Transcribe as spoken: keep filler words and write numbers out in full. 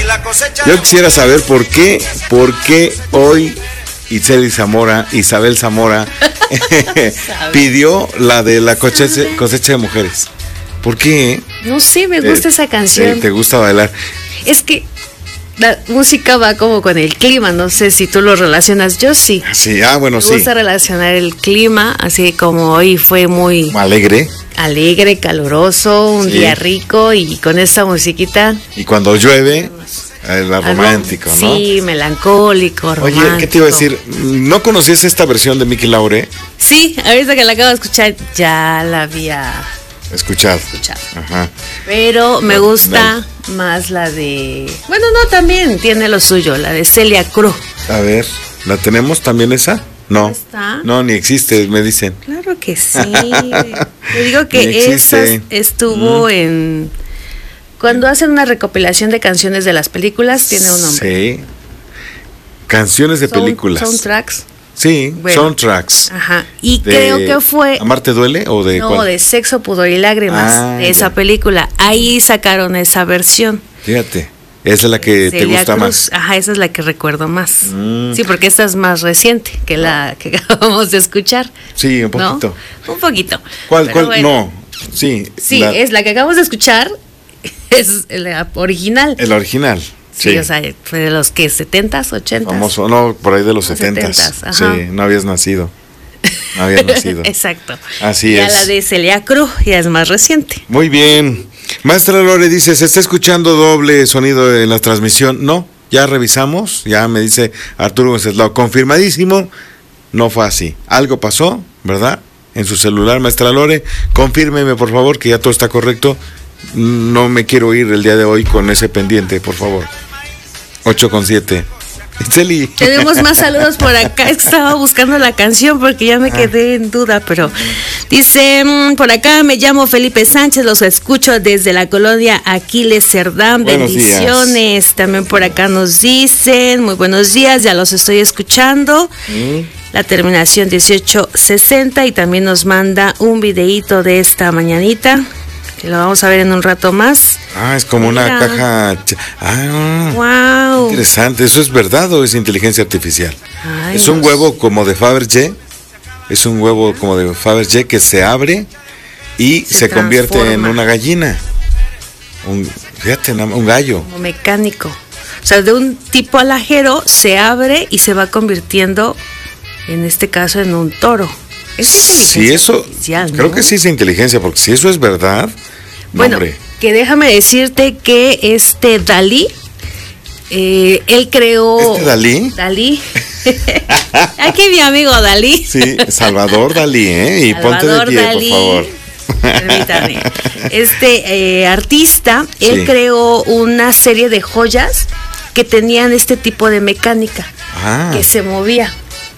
Yo quisiera saber por qué, por qué hoy Itzel Zamora, Isabel Zamora pidió la de la cosecha, cosecha de mujeres. ¿Por qué? No sé, me gusta eh, esa canción. Eh, ¿Te gusta bailar? Es que la música va como con el clima, no sé si tú lo relacionas, yo sí. Sí, ah, bueno, me sí. Me gusta relacionar el clima, así como hoy fue muy... Alegre. Alegre, caluroso, un sí. día rico y con esta musiquita. Y cuando llueve, es romántico, ¿no? Sí, melancólico, romántico. Oye, ¿qué te iba a decir? ¿No conocías esta versión de Miki Laure? Sí, ahorita que la acabo de escuchar, ya la había... Escuchado. Escuchado. Ajá. Pero me gusta no. más la de... Bueno, no, también tiene lo suyo, la de Celia Cruz. A ver, ¿la tenemos también esa? No. ¿Está? No, ni existe, me dicen. Claro que sí. Te digo que esa estuvo mm. en... Cuando hacen una recopilación de canciones de las películas, tiene un nombre. Sí. Canciones de Sound, películas. Soundtracks. Sí, bueno, soundtracks. Ajá. Y de creo que fue... ¿Amarte duele o de No, cuál? de Sexo, Pudor y Lágrimas, ah, de esa ya. película. Ahí sacaron esa versión. Fíjate, esa es la que Celia te gusta Cruz. más. Ajá, esa es la que recuerdo más. Mm. Sí, porque esta es más reciente que la que acabamos de escuchar. Sí, un poquito. ¿No? Un poquito. ¿Cuál? Pero ¿Cuál? Bueno. No, sí. Sí, la... es la que acabamos de escuchar, es la original. El original. Sí, sí, o sea, fue de los que setentas, ochentas. Famoso, no, por ahí de los setentas. Sí, no habías nacido. No habías nacido. Exacto. Así ya es. La de Celia Cruz ya es más reciente. Muy bien. Maestra Lore dice, ¿se está escuchando doble sonido en la transmisión? No, ya revisamos, ya me dice Arturo Wenceslao, confirmadísimo, no fue así. Algo pasó, ¿verdad? En su celular, Maestra Lore, confírmeme por favor que ya todo está correcto. No me quiero ir el día de hoy con ese pendiente, por favor. ocho con siete. Celi. Tenemos más saludos por acá. Estaba buscando la canción porque ya me quedé en duda, pero dice, por acá me llamo Felipe Sánchez, los escucho desde la colonia Aquiles Cerdán. Buenos bendiciones. Días. También por acá nos dicen, muy buenos días, ya los estoy escuchando. ¿Mm? La terminación dieciocho sesenta y también nos manda un videíto de esta mañanita. Que lo vamos a ver en un rato más. Ah, es como Mira. una caja. Ah, wow. Interesante. ¿Eso es verdad o es inteligencia artificial? Ay, es no un huevo como de Fabergé. Es un huevo como de Fabergé que se abre y se, se convierte en una gallina. Un, fíjate, un gallo. Como mecánico. O sea, de un tipo alajero se abre y se va convirtiendo, en este caso, en un toro. Es si eso, ¿no? Creo que sí es inteligencia, porque si eso es verdad, bueno, hombre. Que déjame decirte que este Dalí, eh, él creó... ¿Este Dalí? Dalí. Aquí mi amigo Dalí. Sí, Salvador Dalí, ¿eh? Y Salvador ponte de pie, Dalí, por favor. Permítame. Este eh, artista, él sí. creó una serie de joyas que tenían este tipo de mecánica, ah. que se movía.